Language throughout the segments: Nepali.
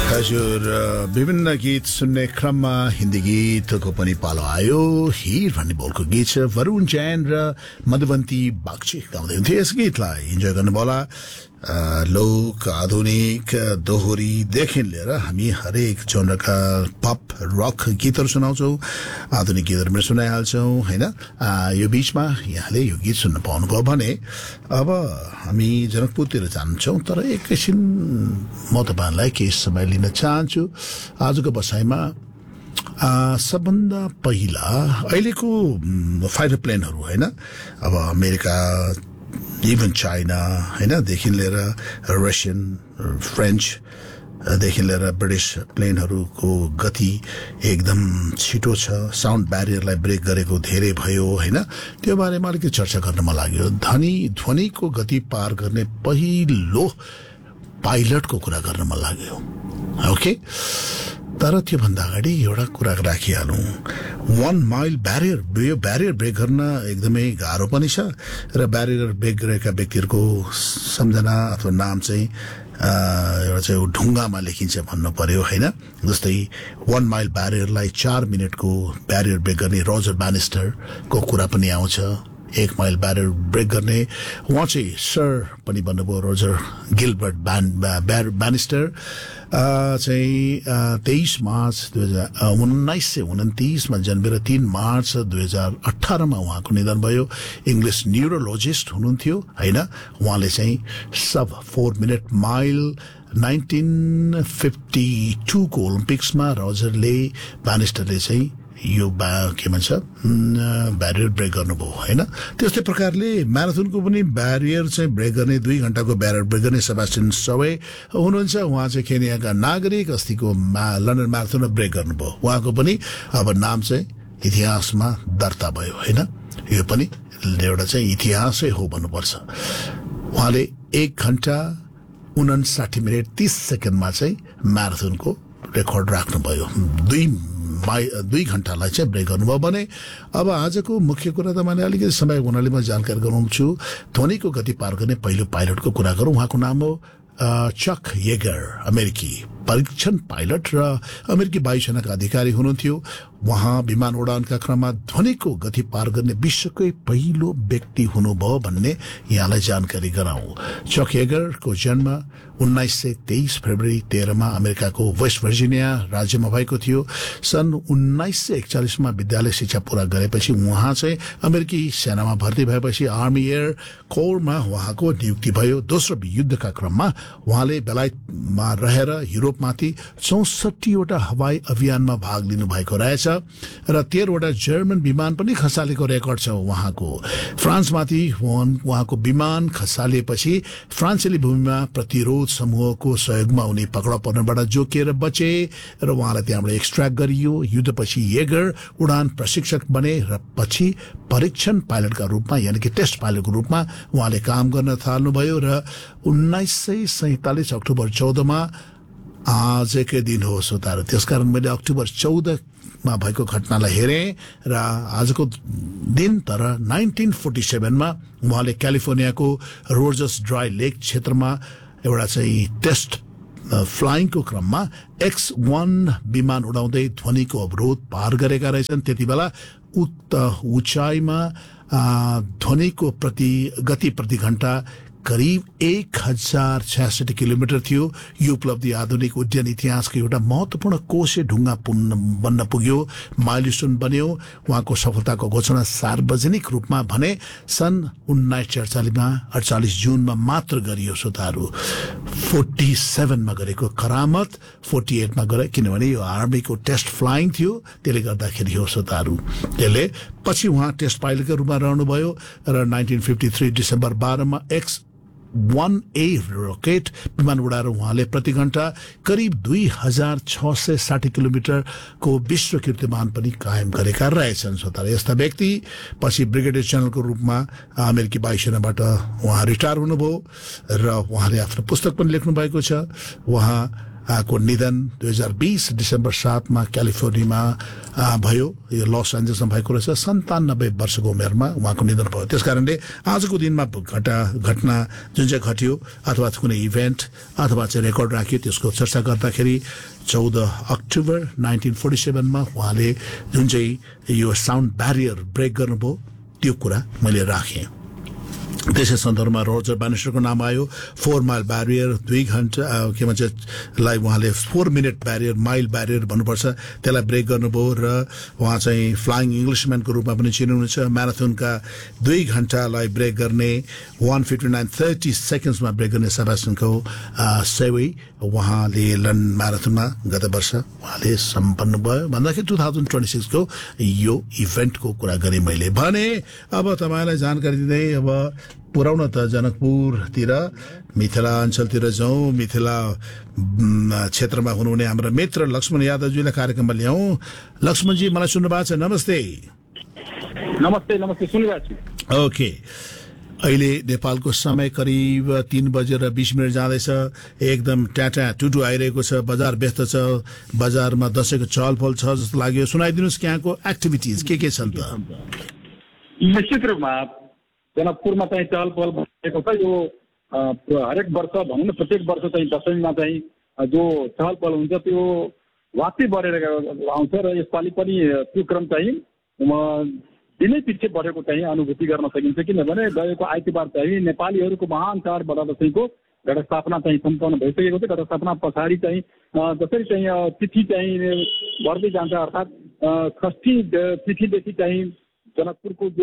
हजुर विभिन्न गीत सुन्ने क्रममा हिन्दी गीतको पनि पालो आयो। हिर भन्ने बोलको गीत छ। वरुण जैन र मधुवन्ती बागची गाउँदै हुन्थे यस गीतलाई। इन्जोय गर्नुभयो। लोक आधुनिक दोहोरीदेखि लिएर हामी हरेक जनरका पप रक गीतहरू सुनाउँछौँ, आधुनिक गीतहरू पनि सुनाइहाल्छौँ होइन। यो बीचमा यहाँले यो गीत सुन्न पाउनुभयो भने अब हामी जनकपुरतिर जान्छौँ। तर एकैछिन म तपाईँलाई केही समय लिन चाहन्छु। आजको बसाइमा सबभन्दा पहिला अहिलेको फाइटर प्लेनहरू होइन, अब अमेरिका इभन चाइना होइन देखि लिएर रसियन फ्रेन्च देखि लिएर ब्रिटिस प्लेनहरूको गति एकदम छिटो छ। साउन्ड ब्यारियरलाई ब्रेक गरेको धेरै भयो होइन। त्यो बारेमा अलिकति चर्चा गर्न मन लाग्यो। ध्वनिको गति पार गर्ने पहिलो पाइलटको कुरा गर्न मन लाग्यो। ओके, तर त्योभन्दा अगाडि एउटा कुरा राखिहालौँ। 1 माइल ब्यारियर, यो ब्यारियर ब्रेक गर्न एकदमै गाह्रो पनि छ र ब्यारियर ब्रेक गरेका व्यक्तिहरूको सम्झना अथवा नाम चाहिँ एउटा चाहिँ ढुङ्गामा लेखिन्छ भन्नु पर्यो होइन। जस्तै 1 माइल ब्यारियरलाई 4 मिनटको ब्यारियर ब्रेक गर्ने रोजर ब्यानिस्टरको कुरा पनि आउँछ। 1 माइल ब्यारियर ब्रेक गर्ने उहाँ चाहिँ सर पनि भन्नुभयो, रोजर गिलबर्ट ब्यानिस्टर चाहिँ 23 मार्च 1929 जन्मेर 3 मार्च 2018 उहाँको निधन भयो। इङ्ग्लिस न्युरोलोजिस्ट हुनुहुन्थ्यो होइन। उहाँले चाहिँ सब 4 मिनट माइल 1952 को ओलम्पिक्समा रोजरले ब्यानिस्टरले चाहिँ यो के भन्छ ब्यारियर ब्रेक गर्नुभयो होइन। त्यस्तै प्रकारले म्याराथनको पनि ब्यारियर चाहिँ ब्रेक गर्ने 2 घण्टाको ब्यारियर ब्रेक गर्ने सेबास्टियन सवे हुनुहुन्छ। उहाँ चाहिँ केनियाका नागरिक अस्तिको लन्डन म्याराथनमा ब्रेक गर्नुभयो। उहाँको पनि अब नाम चाहिँ इतिहासमा दर्ता भयो होइन। यो पनि एउटा चाहिँ इतिहासै हो भन्नुपर्छ। उहाँले 1 घण्टा 59 मिनट 30 सेकेन्डमा चाहिँ म्याराथनको रेकर्ड राख्नुभयो। 2 घण्टालाई चाहिँ ब्रेक गर्नुभयो भने अब आजको मुख्य कुरा तपाईँले अलिकति समय हुनाले म जानकारी गराउँछु। ध्वनिको गति पार गर्ने पहिलो पाइलटको कुरा गरौँ। उहाँको नाम हो चक येगर, अमेरिकी परीक्षण पाइलट र अमेरिकी वायुसेनाका अधिकारी हुनुहुन्थ्यो। उहाँ विमान उडानका क्रममा ध्वनिको गति पार गर्ने विश्वकै पहिलो व्यक्ति हुनुभयो भन्ने यहाँलाई जानकारी गराउँ। चक येगरको जन्म 1923 फेब्रुअरी 13 अमेरिकाको वेस्ट भर्जिनिया राज्यमा भएको थियो। सन् 1941 विद्यालय शिक्षा पूरा गरेपछि उहाँ चाहिँ अमेरिकी सेनामा भर्ती भएपछि आर्मी एयर कोरमा उहाँको नियुक्ति भयो। दोस्रो युद्धका क्रममा उहाँले बेलायतमा रहेर युरोपमाथि 64वटा हवाई अभियानमा भाग लिनु भएको रहेछ र 13वटा जर्मन विमान पनि खसालेको रेकर्ड छ उहाँको। फ्रान्समाथि उहाँको विमान खसालिएपछि फ्रान्सेली भूमिमा प्रतिरोध समूहको सहयोगमा उनी पक्रा पर्नबाट जोकिएर बचे र उहाँलाई त्यहाँबाट एक्सट्र्याक्ट गरियो। युद्धपछि येगर उडान प्रशिक्षक बने र पछि परीक्षण पाइलटका रूपमा यानि कि टेस्ट पाइलटको रूपमा उहाँले काम गर्न थाल्नुभयो र 1947 अक्टोबर 14 आजकै दिन हो सोतारो। त्यसकारण मैले अक्टोबर 14 भएको घटनालाई हेरेँ र आजको दिन तर 1947 उहाँले क्यालिफोर्नियाको रोजर्स ड्राई लेक क्षेत्रमा एउटा चाहिँ टेस्ट फ्लाइङको क्रममा X-1 विमान उडाउँदै ध्वनिको अवरोध पार गरेका रहेछन्। त्यति बेला उक्त उचाइमा ध्वनिको गति प्रति घण्टा करिब 1066 किलोमिटर थियो। यो उपलब्धि आधुनिक उड्डयन इतिहासको एउटा महत्वपूर्ण कोषे ढुङ्गा बन्न पुग्यो, माइलस्टोन बन्यो। उहाँको सफलताको घोषणा सार्वजनिक रूपमा भने सन् 1948 जुनमा मात्र गरियो। श्रोताहरू 47 गरेको करामत 48 गरे, किनभने यो आर्मीको टेस्ट फ्लाइङ थियो, त्यसले गर्दाखेरि हो श्रोताहरू। त्यसले पछि उहाँ टेस्ट पाइलटका रूपमा रहनुभयो र 1953 डिसेम्बर 12 X-1A रकेट विमान उडाएर उहाँले प्रति घण्टा करिब 2660 किलोमिटरको विश्व कीर्तिमान पनि कायम गरेका रहेछन्। श्रोता, यस्ता व्यक्ति पछि ब्रिगेडियर जनरलको रूपमा अमेरिकी वायुसेनाबाट उहाँ रिटायर हुनुभयो र उहाँले आफ्नो पुस्तक पनि लेख्नु भएको छ। उहाँ को निधन 2020 डिसेम्बर 7 मा क्यालिफोर्नियामा भयो। यो लस एन्जल्समा भएको रहेछ। 97 वर्षको उमेरमा उहाँको निधन भयो। त्यसकारणले आजको दिनमा घटना जुन चाहिँ घट्यो अथवा कुनै इभेन्ट अथवा चाहिँ रेकर्ड राखियो त्यसको चर्चा गर्दाखेरि 14 अक्टोबर 1947 मा उहाँले जुन चाहिँ यो साउन्ड ब्यारियर ब्रेक गर्नुभयो त्यो कुरा मैले राखेँ। त्यसै सन्दर्भमा रोजर ब्यानिस्टरको नाम आयो। 4 माइल ब्यारियर 2 घण्टा के भन्छ लाई उहाँले 4 मिनट ब्यारियर माइल ब्यारियर भन्नुपर्छ त्यसलाई ब्रेक गर्नुभयो र उहाँ चाहिँ फ्लाइङ इङ्ग्लिसम्यानको रूपमा पनि चिनिनुहुन्छ। म्याराथनका 2 घण्टालाई ब्रेक गर्ने 1:59:30 सेकेन्ड्समा ब्रेक गर्ने सेबास्टियनको सेवी उहाँले लन्डन म्याराथनमा गत वर्ष उहाँले सम्पन्न भयो भन्दाखेरि 2026 को यो इभेन्टको कुरा गरेँ मैले भने। अब तपाईँलाई जानकारी दिँदै अब पुर्याउन त जनकपुरतिर मिथिला अञ्चलतिर जाउँ। मिथिला क्षेत्रमा हुनुहुने हाम्रो मित्र लक्ष्मण यादवजीलाई कार्यक्रममा ल्याउँ। लक्ष्मणजी मलाई सुन्नु भएको छ? नमस्ते। नमस्ते नमस्ते सुनिरहेको छु। ओके, अहिले नेपालको समय करिब 3:20 जाँदैछ। एकदम ट्याटा टुटु आइरहेको छ। बजार व्यस्त छ। बजारमा दशैंको चहलपहल छ जस्तो लाग्यो। सुनाइदिनुहोस् त्यहाँको एक्टिभिटिज के छन् त? निश्चित रूपमा जनकपुरमा चाहिँ चहल पहल भएको छ। यो हरेक वर्ष भनौँ न प्रत्येक वर्ष चाहिँ दशैंमा चाहिँ जो चहल पहल हुन्छ त्यो वात्तै बढेर आउँछ र यसपालि पनि त्यो क्रम चाहिँ दिनै पछि बढेको चाहिँ अनुभूति गर्न सकिन्छ। किनभने गएको आइतबार चाहिँ नेपालीहरूको महान चाड बडा दशैंको घटस्थापना चाहिँ सम्पन्न भइसकेको छ। घटस्थापना पछाडि चाहिँ जसरी चाहिँ तिथि चाहिँ बढ्दै जान्छ अर्थात् षष्ठी तिथिदेखि चाहिँ जनकपुरको जो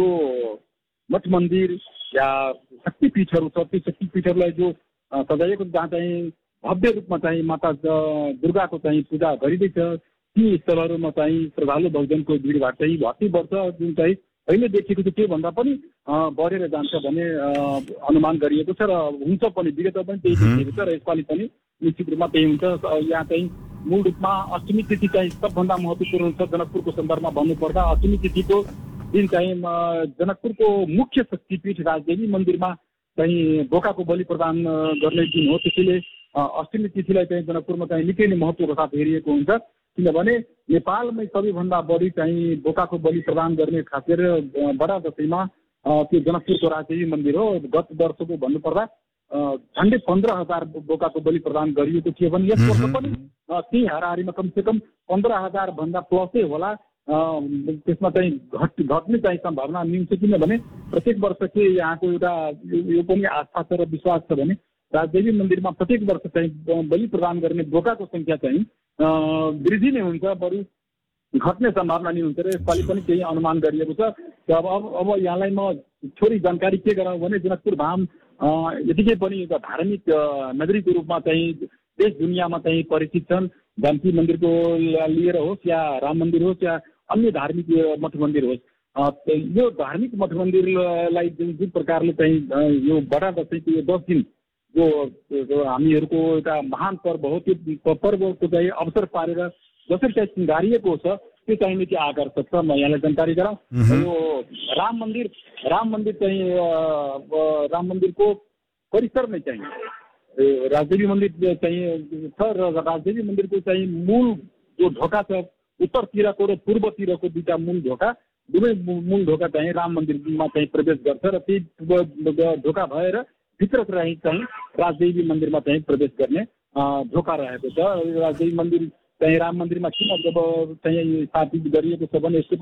मठ मन्दिर या शक्तिपीठहरू छ ती शक्तिपीठहरूलाई जो सजाइएको जहाँ चाहिँ भव्य रूपमा चाहिँ माता दुर्गाको चाहिँ पूजा गरिँदैछ ती स्थलहरूमा चाहिँ श्रद्धालु भक्तजनको भिडभाड चाहिँ भर्ती वर्ष जुन चाहिँ अहिले देखिएको छ त्योभन्दा पनि बढेर जान्छ भन्ने अनुमान गरिएको छ र हुन्छ पनि। विगतमा पनि त्यही देखिएको छ र यसपालि पनि निश्चित रूपमा त्यही हुन्छ। यहाँ चाहिँ मूल रूपमा अष्टमी तिथि चाहिँ सबभन्दा महत्त्वपूर्ण हुन्छ। जनकपुरको सन्दर्भमा भन्नुपर्दा अष्टमी तिथिको दिन चाहिँ जनकपुरको मुख्य शक्तिपीठ राजदेवी मन्दिरमा चाहिँ बोकाको बलि प्रदान गर्ने दिन हो। त्यसैले अष्टमी तिथिलाई चाहिँ जनकपुरमा चाहिँ निकै नै महत्त्वको साथ हेरिएको हुन्छ। किनभने नेपालमै सबैभन्दा बढी चाहिँ बोकाको बलि प्रदान गर्ने खास गरेर बडा दशैंमा त्यो जनकपुरको राजदेवी मन्दिर हो। गत वर्षको भन्नुपर्दा झन्डै 15,000 बोकाको बलि प्रदान गरिएको थियो भने यस वर्ष पनि त्यही हाराहारीमा कमसेकम 15,000 भन्दा प्लसै होला। त्यसमा चाहिँ घट्ने चाहिँ सम्भावना न्यून छ। किनभने प्रत्येक वर्ष के यहाँको एउटा यो पनि आस्था छ र विश्वास छ भने राजदेवी मन्दिरमा प्रत्येक वर्ष चाहिँ बलि प्रदान गर्ने बोकाको संख्या चाहिँ वृद्धि नै हुन्छ, बरु घट्ने सम्भावना नै हुन्छ र यसपालि पनि केही अनुमान गरिएको छ। अब यहाँलाई म थोरै जानकारी के गराउँ भने जनकपुर धाम यतिकै पनि एउटा धार्मिक नगरीको रूपमा चाहिँ देश दुनियाँमा चाहिँ परिचित छन्। जानकी मन्दिरको लिएर होस् या राम मन्दिर होस् या अन्य धार्मिक मठ मन्दिर होस्, यो धार्मिक मठ मन्दिरलाई जुन प्रकारले चाहिँ यो बडा दशैंको यो 10 दिन जो हामीहरूको एउटा महान पर्व हो त्यो पर्वको चाहिँ अवसर पारेर जसरी चाहिँ सिँगारिएको छ त्यो चाहिँ निकै आकर्षक छ। म यहाँलाई जानकारी गराउँ। यो राम मन्दिर चाहिँ राम मन्दिरको परिसर नै चाहिँ राजदेवी मन्दिर चाहिँ छ र राजदेवी मन्दिरको चाहिँ मूल जो ढोका छ उत्तरतिरको र पूर्वतिरको दुईटा मूल ढोका, दुवै मूल ढोका चाहिँ राम मन्दिरमा चाहिँ प्रवेश गर्छ र त्यही ढोका भएर भित्र चाहिँ राजदेवी मन्दिरमा चाहिँ प्रवेश गर्ने ढोका रहेको छ। राजदेवी मन्दिर चाहिँ राम मन्दिरमा किन जब चाहिँ स्थापित गरिएको छ भने यसको